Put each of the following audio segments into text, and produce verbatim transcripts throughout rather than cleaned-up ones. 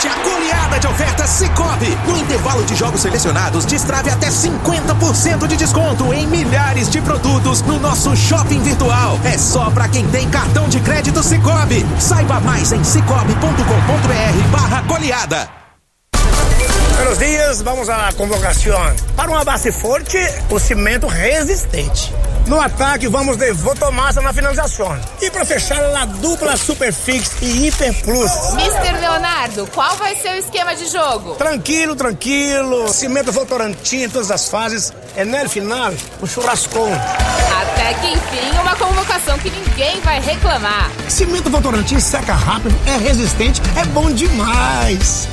Aproveite a goleada de ofertas Sicoob. No intervalo de jogos selecionados, destrave até cinquenta por cento de desconto em milhares de produtos no nosso shopping virtual. É só para quem tem cartão de crédito Sicoob. Saiba mais em cicobi ponto com ponto br barra goleada. Buenos dias, vamos à convocação. Para uma base forte, o cimento resistente. No ataque, vamos de Votomassa na finalização. E para fechar, a dupla Superfix e Hiper Plus. mister Leonardo, qual vai ser o esquema de jogo? Tranquilo, tranquilo. Cimento Votorantim em todas as fases. É no final, o churrascão. Até que enfim, uma convocação que ninguém vai reclamar. Cimento Votorantim seca rápido, é resistente, é bom demais.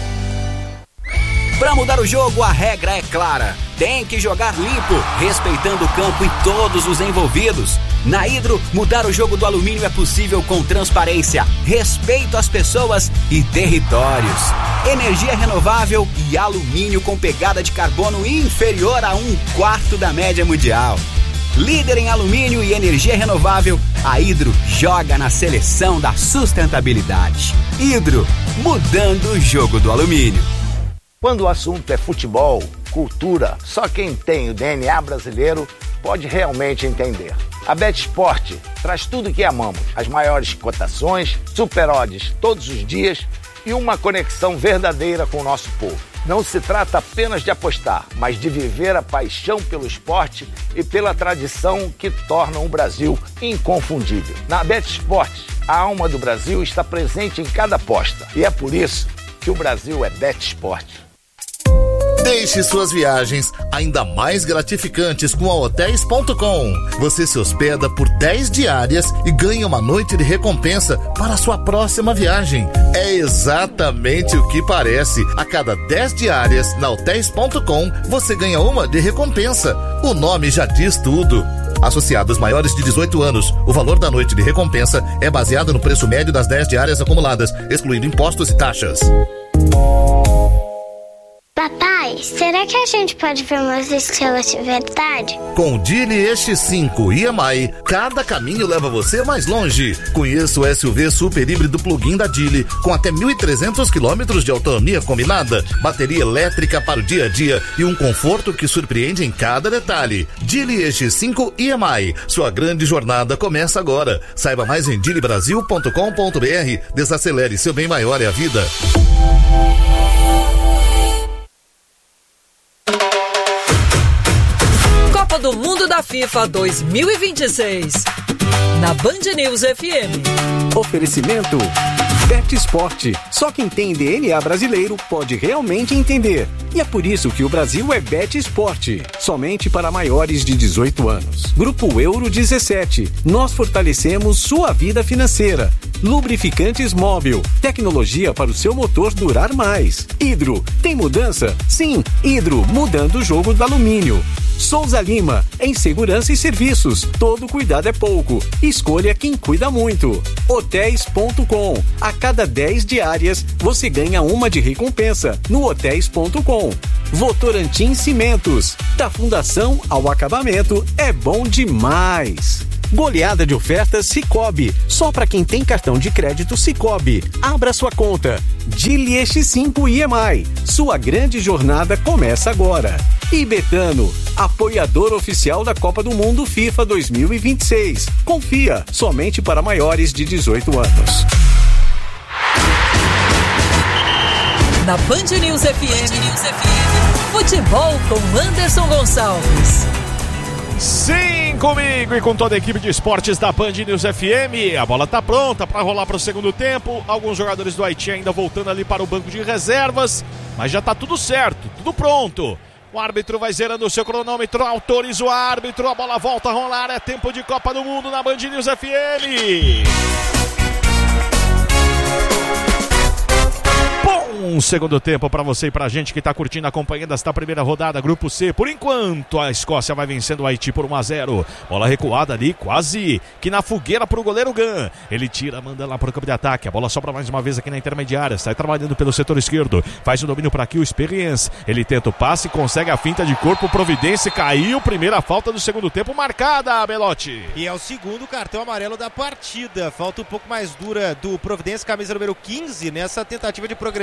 Para mudar o jogo, a regra é clara. Tem que jogar limpo, respeitando o campo e todos os envolvidos. Na Hidro, mudar o jogo do alumínio é possível com transparência, respeito às pessoas e territórios. Energia renovável e alumínio com pegada de carbono inferior a um quarto da média mundial. Líder em alumínio e energia renovável, a Hidro joga na seleção da sustentabilidade. Hidro, mudando o jogo do alumínio. Quando o assunto é futebol, cultura, só quem tem o D N A brasileiro pode realmente entender. A BetSport traz tudo que amamos, as maiores cotações, super odds todos os dias e uma conexão verdadeira com o nosso povo. Não se trata apenas de apostar, mas de viver a paixão pelo esporte e pela tradição que tornam o Brasil inconfundível. Na BetSport, a alma do Brasil está presente em cada aposta e é por isso que o Brasil é BetSport. Deixe suas viagens ainda mais gratificantes com a hotéis ponto com. Você se hospeda por dez diárias e ganha uma noite de recompensa para a sua próxima viagem. É exatamente o que parece. A cada dez diárias na hotéis ponto com, você ganha uma de recompensa. O nome já diz tudo. Associados maiores de dezoito anos, o valor da noite de recompensa é baseado no preço médio das dez diárias acumuladas, excluindo impostos e taxas. Papai, será que a gente pode ver umas estrelas de verdade? Com o Geely E X cinco I M I, cada caminho leva você mais longe. Conheça o S U V super híbrido plug-in da Geely, com até mil e trezentos quilômetros de autonomia combinada, bateria elétrica para o dia a dia e um conforto que surpreende em cada detalhe. Geely E X cinco I M I, sua grande jornada começa agora. Saiba mais em geely brasil ponto com ponto br. Desacelere, seu bem maior é a vida. Copa do Mundo da FIFA dois mil e vinte e seis. Na Band News F M. Oferecimento BetSport. Só quem tem D N A brasileiro pode realmente entender. E é por isso que o Brasil é BetSport. Somente para maiores de dezoito anos. Grupo Euro dezessete. Nós fortalecemos sua vida financeira. Lubrificantes Móvel. Tecnologia para o seu motor durar mais. Hidro. Tem mudança? Sim. Hidro. Mudando o jogo do alumínio. Souza Lima, em segurança e serviços. Todo cuidado é pouco. Escolha quem cuida muito. hotéis ponto com. A cada dez diárias, você ganha uma de recompensa no hotéis ponto com. Votorantim Cimentos. Da fundação ao acabamento, é bom demais. Goleada de ofertas Sicoob. Só para quem tem cartão de crédito Sicoob. Abra sua conta. Geely E X cinco I M I. Sua grande jornada começa agora. E Betano, apoiador oficial da Copa do Mundo FIFA dois mil e vinte e seis. Confia, somente para maiores de dezoito anos. Na Band News F M, futebol com Anderson Gonçalves. Sim, comigo e com toda a equipe de esportes da Band News F M. A bola tá pronta para rolar para o segundo tempo. Alguns jogadores do Haiti ainda voltando ali para o banco de reservas, mas já tá tudo certo, tudo pronto. O árbitro vai zerando o seu cronômetro, autoriza o árbitro, a bola volta a rolar, é tempo de Copa do Mundo na Band News F M. Bom segundo tempo para você e pra gente que tá curtindo, acompanhando esta primeira rodada, Grupo C. Por enquanto, a Escócia vai vencendo o Haiti por um a zero. Bola recuada ali, quase que na fogueira pro goleiro Gan. Ele tira, manda lá pro campo de ataque. A bola sobra mais uma vez aqui na intermediária. Sai trabalhando pelo setor esquerdo. Faz o domínio para aqui o Experience. Ele tenta o passe, consegue a finta de corpo. Providência caiu. Primeira falta do segundo tempo marcada, Belotti. E é o segundo cartão amarelo da partida. Falta um pouco mais dura do Providência, camisa número quinze, nessa tentativa de progressão da Escócia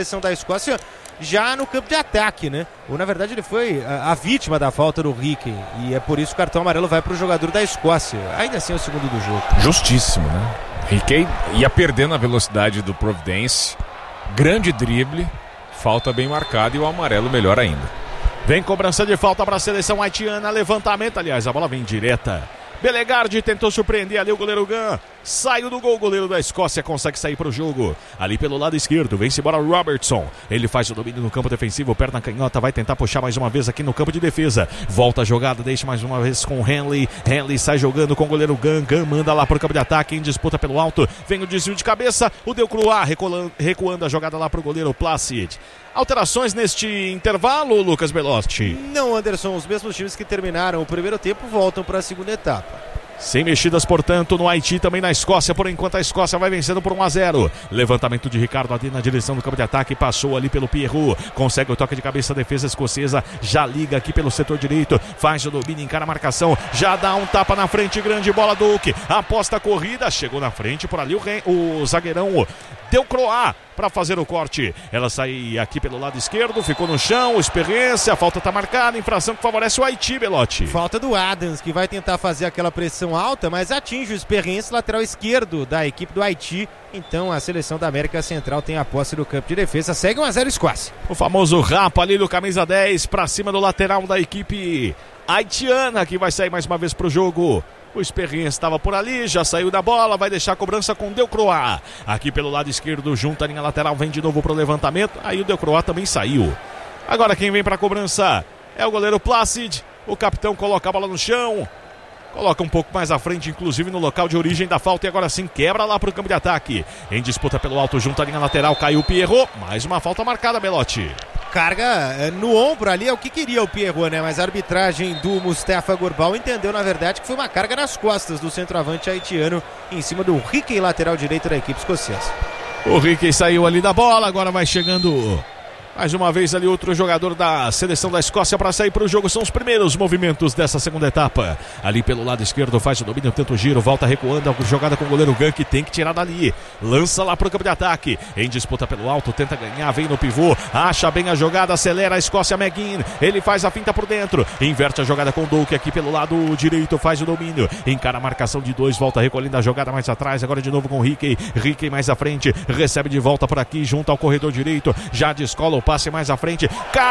Escócia já no campo de ataque, né? Ou na verdade ele foi a, a vítima da falta do Ricky, e é por isso que o cartão amarelo vai para o jogador da Escócia. Ainda assim é o segundo do jogo. Justíssimo, né? Ricky ia perdendo a velocidade do Providence, grande drible, falta bem marcada e o amarelo melhor ainda. Vem cobrança de falta para a seleção haitiana, levantamento, aliás, a bola vem direta. Belegardi tentou surpreender ali o goleiro Gunn. Saiu do gol, o goleiro da Escócia consegue sair para o jogo. Ali pelo lado esquerdo, vem-se embora Robertson. Ele faz o domínio no campo defensivo, perna canhota, vai tentar puxar mais uma vez aqui no campo de defesa. Volta a jogada, deixa mais uma vez com o Henley. Henley sai jogando com o goleiro Gunn. Gunn manda lá para o campo de ataque, em disputa pelo alto. Vem o desvio de cabeça, o Delcroix recuando, recuando a jogada lá para o goleiro Placid. Alterações neste intervalo, Lucas Belotti? Não, Anderson, os mesmos times que terminaram o primeiro tempo voltam para a segunda etapa. Sem mexidas, portanto, no Haiti, também na Escócia. Por enquanto a Escócia vai vencendo por um a zero. Levantamento de Ricardo ali na direção do campo de ataque. Passou ali pelo Pierrot. Consegue o toque de cabeça, a defesa escocesa. Já liga aqui pelo setor direito. Faz o domínio, encara a marcação. Já dá um tapa na frente, grande bola Duque. Aposta a corrida. Chegou na frente por ali o, rei, o zagueirão Delcroix para fazer o corte. Ela sai aqui pelo lado esquerdo. Ficou no chão. Experiência. A falta está marcada. Infração que favorece o Haiti, Belotti. Falta do Adams, que vai tentar fazer aquela pressão alta, mas atinge o Experiência, lateral esquerdo da equipe do Haiti. Então a seleção da América Central tem a posse do campo de defesa. Segue um a zero Escócia. O famoso rapa ali do camisa dez para cima do lateral da equipe haitiana, que vai sair mais uma vez para o jogo. O Experiência estava por ali, já saiu da bola, vai deixar a cobrança com o Delcroix. Aqui pelo lado esquerdo, junta a linha lateral, vem de novo para o levantamento. Aí o Delcroix também saiu. Agora quem vem para a cobrança é o goleiro Placid. O capitão coloca a bola no chão. Coloca um pouco mais à frente, inclusive no local de origem da falta. E agora sim quebra lá para o campo de ataque. Em disputa pelo alto, junto à linha lateral, caiu o Pierrot. Mais uma falta marcada, Belotti. Carga no ombro ali é o que queria o Pierrot, né? Mas a arbitragem do Mustafa Gorbal entendeu, na verdade, que foi uma carga nas costas do centroavante haitiano em cima do Ricky, lateral direito da equipe escocesa. O Ricky saiu ali da bola, agora vai chegando mais uma vez ali outro jogador da seleção da Escócia para sair para o jogo. São os primeiros movimentos dessa segunda etapa. Ali pelo lado esquerdo faz o domínio, tenta o giro, volta recuando, a jogada com o goleiro Gunn, que tem que tirar dali. Lança lá para o campo de ataque. Em disputa pelo alto, tenta ganhar, vem no pivô, acha bem a jogada, acelera a Escócia, McGinn. Ele faz a finta por dentro, inverte a jogada com o Duque aqui pelo lado direito, faz o domínio, encara a marcação de dois, volta recolhendo a jogada mais atrás, agora de novo com o Ricky. Ricky mais à frente, recebe de volta por aqui, junto ao corredor direito, já descola o passe mais à frente,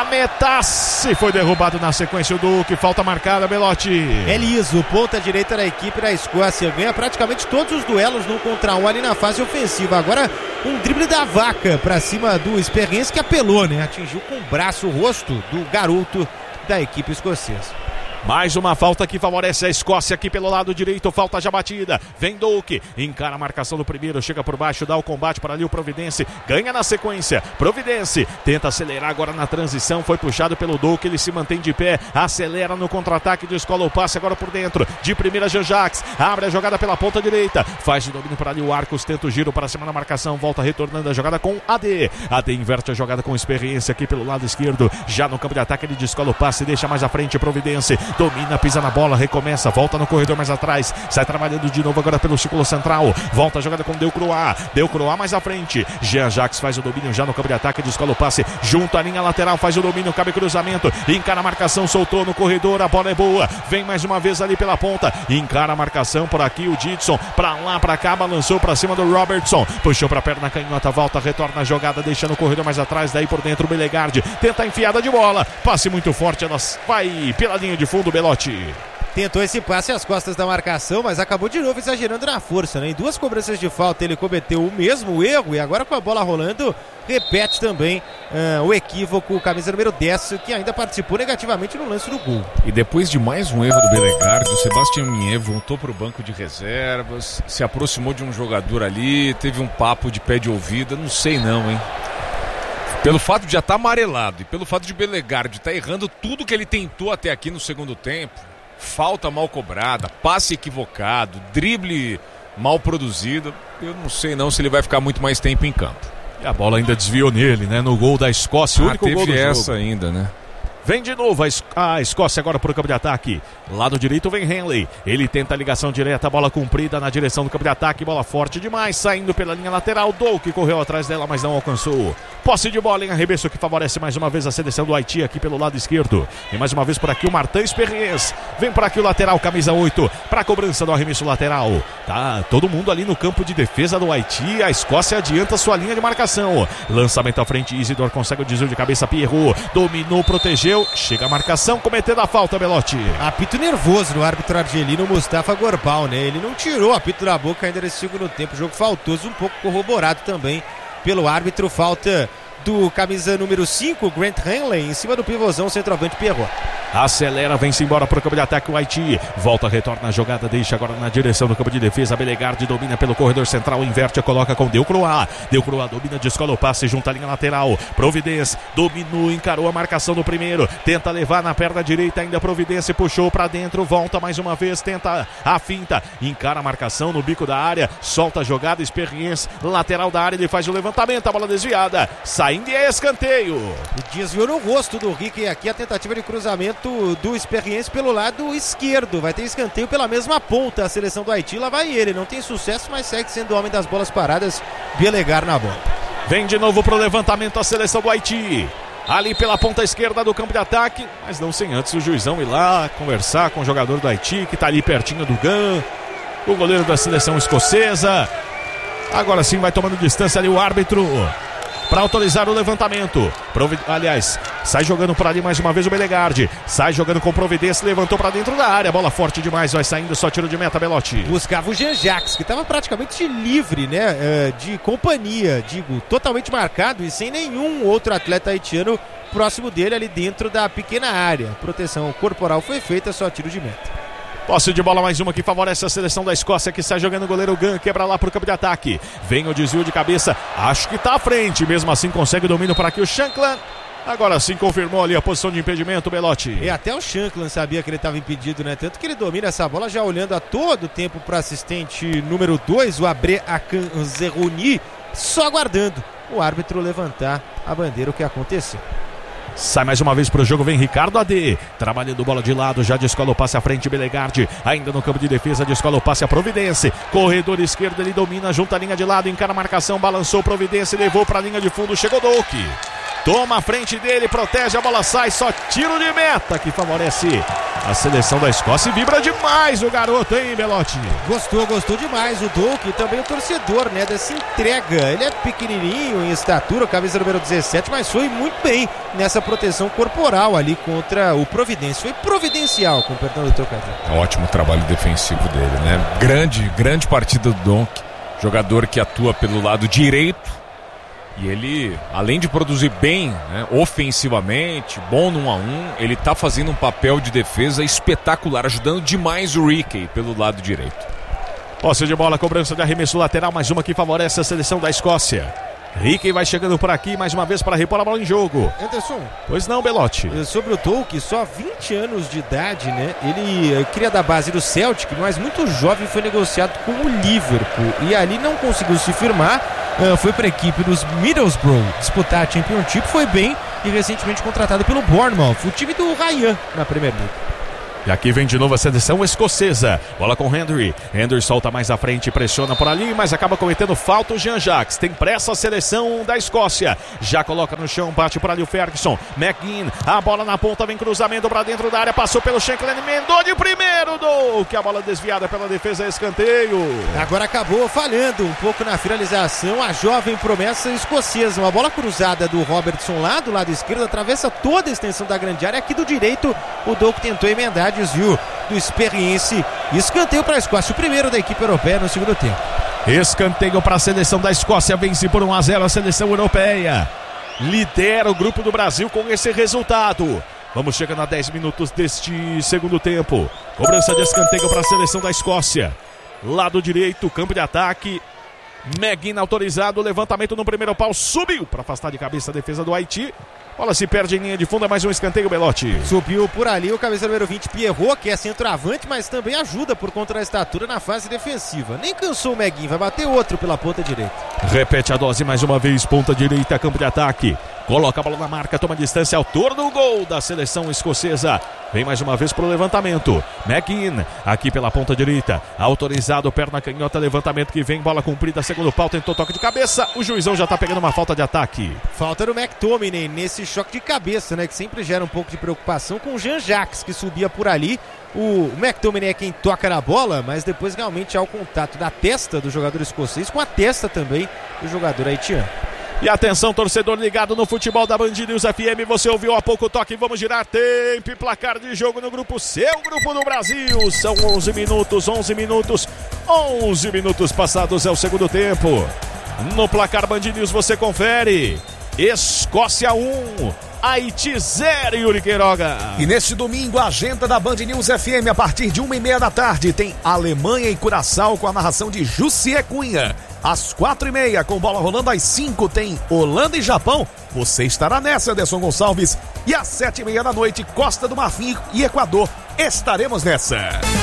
Cametasse foi derrubado na sequência o Duque, falta marcada, Belotti. É liso, ponta direita da equipe da Escócia, ganha praticamente todos os duelos no contra um ali na fase ofensiva. Agora um drible da vaca pra cima do Experiência, que apelou, né? Atingiu com o braço o rosto do garoto da equipe escocesa. Mais uma falta que favorece a Escócia aqui pelo lado direito, falta já batida, vem Duque, encara a marcação do primeiro, chega por baixo, dá o combate para ali o Providence, ganha na sequência, Providence tenta acelerar agora na transição, foi puxado pelo Duque, ele se mantém de pé, acelera no contra-ataque, descola o passe agora por dentro, de primeira Jean-Jacques, abre a jogada pela ponta direita, faz o domínio para ali o Arcos, tenta o giro para cima na marcação, volta retornando a jogada com A D, A D inverte a jogada com Experiência aqui pelo lado esquerdo, já no campo de ataque ele descola o passe, deixa mais à frente Providence, domina, pisa na bola, recomeça, volta no corredor mais atrás, sai trabalhando de novo agora pelo círculo central, volta a jogada com Delcroix, Delcroix mais à frente, Jean-Jacques faz o domínio já no campo de ataque, descola o passe, junto à linha lateral, faz o domínio, cabe cruzamento, encara a marcação, soltou no corredor, a bola é boa, vem mais uma vez ali pela ponta, encara a marcação por aqui, o Didson, pra lá, pra cá, balançou pra cima do Robertson, puxou pra perna canhota, volta, retorna a jogada, deixa no corredor mais atrás, daí por dentro o Belegardi, tenta a enfiada de bola, passe muito forte, ela vai pela linha de fundo, Belotti. Tentou esse passe às costas da marcação, mas acabou de novo exagerando na força, né? Em duas cobranças de falta ele cometeu o mesmo erro e agora com a bola rolando, repete também uh, o equívoco, o camisa número dez, que ainda participou negativamente no lance do gol. E depois de mais um erro do Belegardi, o Sebastião Minier voltou para o banco de reservas, se aproximou de um jogador ali, teve um papo de pé de ouvido, não sei não, hein? Pelo fato de já estar amarelado e pelo fato de Belegardi estar errando tudo que ele tentou até aqui no segundo tempo, falta mal cobrada, passe equivocado, drible mal produzido, eu não sei não se ele vai ficar muito mais tempo em campo. E a bola ainda desviou nele, né? No gol da Escócia, o ah, único teve gol do essa jogo. ainda, né? Vem de novo a, Es- a Escócia agora para o campo de ataque. Lado direito vem Henley. Ele tenta a ligação direta, bola comprida na direção do campo de ataque. Bola forte demais, saindo pela linha lateral. Douk correu atrás dela, mas não alcançou. Posse de bola em arremesso que favorece mais uma vez a seleção do Haiti aqui pelo lado esquerdo. E mais uma vez por aqui o Martin Sperriens. Vem por aqui o lateral, camisa oito, para a cobrança do arremesso lateral. Tá todo mundo ali no campo de defesa do Haiti. A Escócia adianta sua linha de marcação. Lançamento à frente, Isidor consegue o desvio de cabeça, Pierrot dominou, protegeu. Chega a marcação, cometendo a falta, Belotti. Apito nervoso no árbitro argelino Mustafa Gorbal, né? Ele não tirou o apito da boca ainda nesse segundo tempo. Jogo faltoso, um pouco corroborado também pelo árbitro. Falta do camisa número cinco, Grant Henley, em cima do pivôzão centroavante Pierrot. Acelera, vem-se embora para o campo de ataque o Haiti. Volta, retorna a jogada, deixa agora na direção do campo de defesa. Belegarde domina pelo corredor central, inverte, coloca com Delcroix. Delcroix domina, descola o passe, junta a linha lateral. Providência dominou, encarou a marcação do primeiro. Tenta levar na perna direita, ainda Providência, puxou para dentro, volta mais uma vez, tenta a finta. Encara a marcação no bico da área, solta a jogada, Experiência, lateral da área, ele faz o levantamento, a bola desviada. Saindo e é escanteio. E desviou no rosto do Rick e aqui a tentativa de cruzamento do Experiência pelo lado esquerdo. Vai ter escanteio pela mesma ponta. A seleção do Haiti, lá vai ele. Não tem sucesso, mas segue sendo o homem das bolas paradas. Belegar na bola. Vem de novo pro levantamento a seleção do Haiti. Ali pela ponta esquerda do campo de ataque, mas não sem antes o juizão ir lá conversar com o jogador do Haiti, que tá ali pertinho do Gun, o goleiro da seleção escocesa. Agora sim vai tomando distância ali o árbitro para autorizar o levantamento. Provi... Aliás, sai jogando por ali mais uma vez o Belegarde. Sai jogando com Providência, levantou para dentro da área. Bola forte demais, vai saindo, só tiro de meta, Belotti. Buscava o Jean-Jacques, que estava praticamente livre, né? De companhia, digo, totalmente marcado e sem nenhum outro atleta haitiano próximo dele ali dentro da pequena área. Proteção corporal foi feita, só tiro de meta. Posse de bola mais uma que favorece a seleção da Escócia, que sai jogando o goleiro Gun, quebra lá pro campo de ataque. Vem o desvio de cabeça, acho que tá à frente, mesmo assim consegue o domínio para aqui o Shankland. Agora sim confirmou ali a posição de impedimento, Belotti. E até o Shankland sabia que ele estava impedido, né? Tanto que ele domina essa bola já olhando a todo tempo para assistente número dois, o Abré Akanzeruni, só aguardando o árbitro levantar a bandeira, o que aconteceu. Sai mais uma vez pro jogo, vem Ricardo A D, trabalhando bola de lado, já descola o passe à frente, Belegarde, ainda no campo de defesa, descola o passe a Providência, corredor esquerdo, ele domina, junta a linha de lado, encara a marcação, balançou Providência, levou pra linha de fundo, chegou Douk, toma a frente dele, protege, a bola sai, só tiro de meta que favorece a seleção da Escócia e vibra demais o garoto, hein, Belotti? Gostou, gostou demais o Douk e também o torcedor, né, dessa entrega. Ele é pequenininho em estatura, camisa número dezessete, mas foi muito bem nessa proteção corporal ali contra o Providência. Foi providencial, com o perdão do trocadilho. Ótimo trabalho defensivo dele, né? Grande, grande partida do Douk, jogador que atua pelo lado direito. E ele, além de produzir bem, né, ofensivamente, bom no um a um, ele está fazendo um papel de defesa espetacular, ajudando demais o Rickey pelo lado direito. Posse de bola, cobrança de arremesso lateral, mais uma que favorece a seleção da Escócia. Rickey vai chegando por aqui mais uma vez para repor a bola em jogo. Anderson. Pois não, Belotti. Sobre o Douk, só vinte anos de idade, né? Ele cria da base do Celtic, mas muito jovem, foi negociado com o Liverpool. E ali não conseguiu se firmar. Uh, foi para a equipe dos Middlesbrough disputar a Championship, foi bem e recentemente contratado pelo Bournemouth, o time do Ryan na Premier League. E aqui vem de novo a seleção escocesa. Bola com Henry. Henry solta mais à frente, pressiona por ali, mas acaba cometendo falta o Jean-Jacques. Tem pressa a seleção da Escócia. Já coloca no chão, bate por ali o Ferguson. McGinn, a bola na ponta, vem cruzamento para dentro da área, passou pelo Shankland, emendou de primeiro, Douk. A bola desviada pela defesa, escanteio. Agora acabou falhando um pouco na finalização a jovem promessa escocesa. Uma bola cruzada do Robertson lá do lado esquerdo, atravessa toda a extensão da grande área. Aqui do direito, o Douk tentou emendar, desvio do Experiência, escanteio para a Escócia, o primeiro da equipe europeia no segundo tempo. Escanteio para a seleção da Escócia, vence por um a zero a seleção europeia, lidera o grupo do Brasil com esse resultado. Vamos chegando a dez minutos deste segundo tempo, cobrança de escanteio para a seleção da Escócia, lado direito, campo de ataque, McGinn autorizado, levantamento no primeiro pau, subiu para afastar de cabeça a defesa do Haiti. Bola se perde em linha de fundo, é mais um escanteio, Belotti. Subiu por ali o camisa número vinte, Pierrot, que é centroavante, mas também ajuda por conta da estatura na fase defensiva. Nem cansou o Meguinho, vai bater outro pela ponta direita. Repete a dose mais uma vez, ponta direita, campo de ataque. Coloca a bola na marca, toma distância, autor do gol da seleção escocesa. Vem mais uma vez pro levantamento. McGinn, aqui pela ponta direita. Autorizado, perna canhota, levantamento que vem, bola cumprida, segundo pau, tentou toque de cabeça. O juizão já tá pegando uma falta de ataque. Falta do McTominay nesse choque de cabeça, né? Que sempre gera um pouco de preocupação com o Jean-Jacques, que subia por ali. O McTominay é quem toca na bola, mas depois realmente há o contato da testa do jogador escocês com a testa também do jogador haitiano. E atenção, torcedor ligado no futebol da Band News F M, você ouviu há pouco o toque, vamos girar tempo e placar de jogo no grupo C, o grupo do Brasil. São onze minutos, onze minutos, onze minutos passados é o segundo tempo. No placar Band News você confere. Escócia um, Haiti zero, Yuri Queiroga. E neste domingo a agenda da Band News F M a partir de uma e meia da tarde tem Alemanha e Curaçao com a narração de Jussier Cunha. Às quatro e meia, com bola rolando, às cinco tem Holanda e Japão. Você estará nessa, Ederson Gonçalves. E às sete e meia da noite, Costa do Marfim e Equador. Estaremos nessa.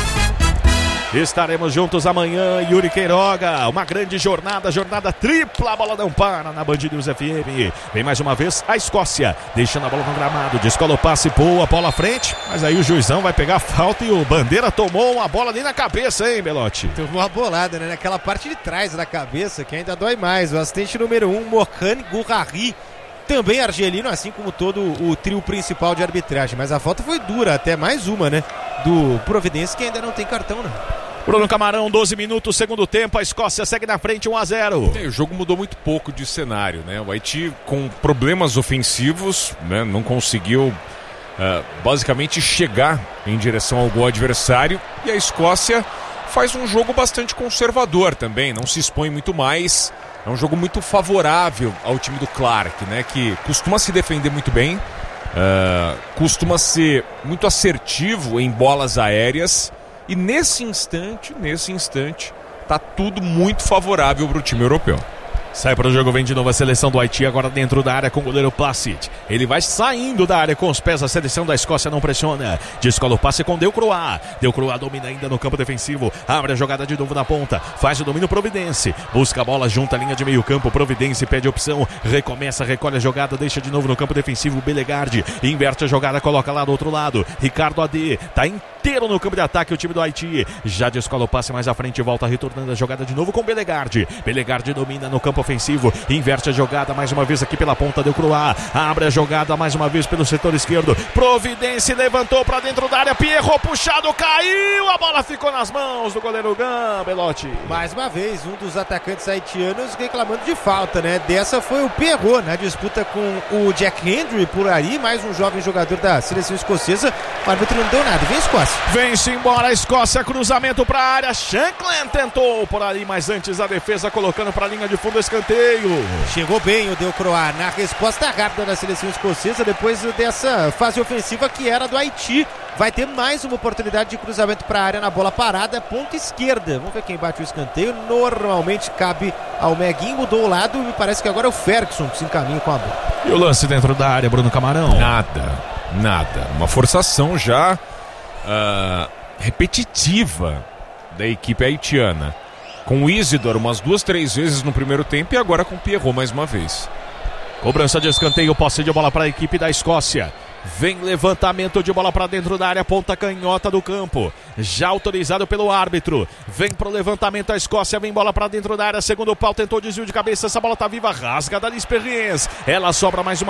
Estaremos juntos amanhã, Yuri Queiroga. Uma grande jornada, jornada tripla. A bola não para na Band News F M. Vem mais uma vez a Escócia, deixando a bola no gramado. Descola o passe, boa, bola à frente. Mas aí o juizão vai pegar a falta e o Bandeira tomou uma bola ali na cabeça, hein, Belotti? Tomou uma bolada, né? Naquela parte de trás da cabeça, que ainda dói mais. O assistente número um, Mohane Gourari, também argelino, assim como todo o trio principal de arbitragem. Mas a falta foi dura, até mais uma, né? Do Providência, que ainda não tem cartão, né? Bruno Camarão, doze minutos, segundo tempo, a Escócia segue na frente, um a zero. É, o jogo mudou muito pouco de cenário, né? O Haiti com problemas ofensivos, né? Não conseguiu uh, basicamente chegar em direção ao gol adversário, e a Escócia faz um jogo bastante conservador também, não se expõe muito mais. É um jogo muito favorável ao time do Clark, né? Que costuma se defender muito bem, uh, costuma ser muito assertivo em bolas aéreas. E nesse instante, nesse instante, tá tudo muito favorável para o time europeu. Sai para o jogo, vem de novo a seleção do Haiti, agora dentro da área com o goleiro Placid. Ele vai saindo da área com os pés, a seleção da Escócia não pressiona. Descola o passe com Delcroix. Delcroix domina ainda no campo defensivo, abre a jogada de novo na ponta, faz o domínio Providência. Busca a bola junto à linha de meio campo, Providência pede opção, recomeça, recolhe a jogada, deixa de novo no campo defensivo, Belegarde. Inverte a jogada, coloca lá do outro lado. Ricardo A D, tá inteiro no campo de ataque o time do Haiti. Já descola o passe mais à frente, volta retornando a jogada de novo com Belegarde. Belegarde domina no campo ofensivo, inverte a jogada mais uma vez aqui pela ponta, Delcroix, abre a jogada mais uma vez pelo setor esquerdo, Providência levantou para dentro da área, Pierrot puxado, caiu, a bola ficou nas mãos do goleiro Gan, Belotti. Mais uma vez, um dos atacantes haitianos reclamando de falta, né? Dessa foi o Pierrot, na disputa com o Jack Hendry por aí, mais um jovem jogador da seleção escocesa, o árbitro não deu nada, vem a Escócia. Vem-se embora a Escócia, cruzamento para a área, Shankland tentou por ali, mas antes a defesa colocando para a linha de fundo, escanteio. Chegou bem o Delcroix na resposta rápida da seleção escocesa depois dessa fase ofensiva que era do Haiti. Vai ter mais uma oportunidade de cruzamento para a área na bola parada, ponta esquerda. Vamos ver quem bate o escanteio. Normalmente cabe ao Meguinho, mudou o lado e me parece que agora é o Ferguson que se encaminha com a bola. E o lance dentro da área, Bruno Camarão? Nada, nada. Uma forçação já uh, repetitiva da equipe haitiana. Com o Isidore umas duas, três vezes no primeiro tempo e agora com o Pierrot mais uma vez. Cobrança de escanteio, posse de bola para a equipe da Escócia. Vem levantamento de bola para dentro da área, ponta canhota do campo. Já autorizado pelo árbitro. Vem pro levantamento a Escócia, vem bola para dentro da área, segundo pau, tentou desvio de cabeça, essa bola tá viva, rasga da Liz Perrins. Ela sobra mais uma